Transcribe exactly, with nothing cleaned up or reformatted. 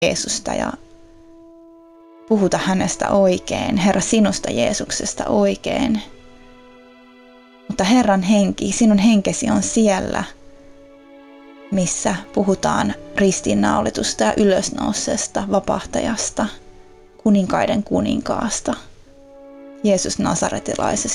Jeesusta ja puhuta hänestä oikein, Herra sinusta Jeesuksesta oikein. Mutta Herran henki, sinun henkesi on siellä, missä puhutaan ristiinnaulitusta ja ylösnouseesta vapahtajasta, kuninkaiden kuninkaasta, Jeesus Nasaretilaisesta.